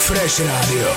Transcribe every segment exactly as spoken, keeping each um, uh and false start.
Fresh Radio.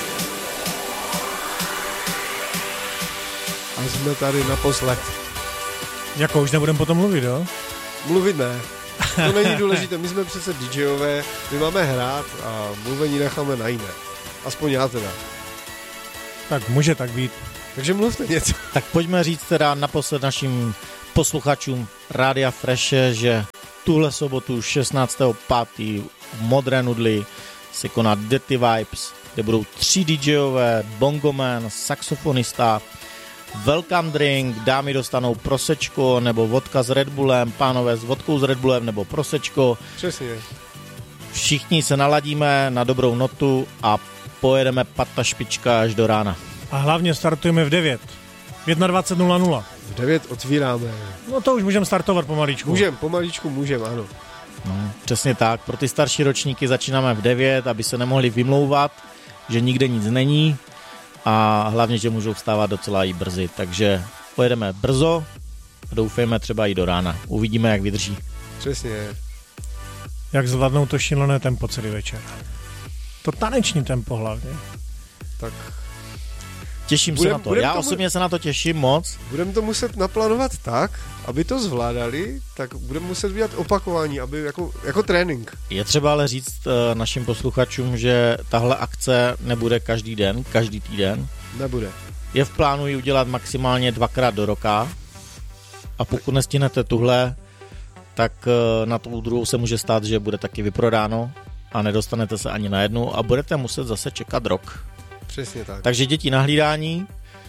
A jsme tady naposled. Jako už nebudem potom mluvit, jo? Mluvit ne. To není důležité, my jsme přece DJové, my máme hrát a mluvení necháme na jiné. Aspoň já teda. Tak může tak být. Takže mluvte něco. Tak pojďme říct teda naposled našim posluchačům Rádia Fresh, že tuhle sobotu šestnáctého pátého v Modré Nudli se koná Dirty Vibes, kde budou tři DJové, bongoman, saxofonista, welcome drink, dámy dostanou prosečko nebo vodka s Red Bullem, pánové s vodkou s Red Bullem nebo prosečko. Přesně. Všichni se naladíme na dobrou notu a pojedeme pata špička až do rána. A hlavně startujeme v devět. V dvacet jedna nula nula. V devět otvíráme. No to už můžeme startovat pomaličku. Můžem, pomaličku můžem, ano. No, přesně tak. Pro ty starší ročníky začínáme v devět, aby se nemohli vymlouvat, že nikde nic není a hlavně, že můžou vstávat docela i brzy. Takže pojedeme brzo a doufejme třeba i do rána. Uvidíme, jak vydrží. Přesně. Jak zvládnou to šílené tempo celý večer. To taneční tempo hlavně. Tak těším budem, se na to. Já osobně mu... se na to těším moc. Budeme to muset naplánovat tak, aby to zvládali, tak budeme muset udělat opakování, aby jako, jako trénink. Je třeba ale říct uh, našim posluchačům, že tahle akce nebude každý den, každý týden. Nebude. Je v plánu ji udělat maximálně dvakrát do roka a pokud nestihnete tuhle, tak uh, na tu druhou se může stát, že bude taky vyprodáno a nedostanete se ani na jednu a budete muset zase čekat rok. Přesně tak. Takže děti na hlídání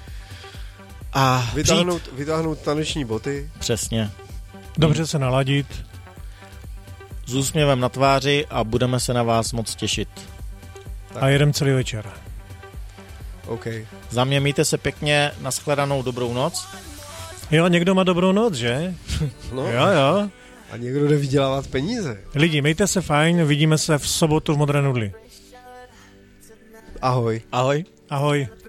a vytáhnout, vytáhnout taneční boty. Přesně. Dobře se naladit. S úsměvem na tváři a budeme se na vás moc těšit. Tak. A jedem celý večer. OK. Za mě mějte se pěkně, nashledanou, dobrou noc. Jo, někdo má dobrou noc, že? No. Jo, jo. A někdo jde vydělávat peníze. Lidi, mějte se fajn, vidíme se v sobotu v Modré Nudli. Ahoj. Ahoj. Ahoj.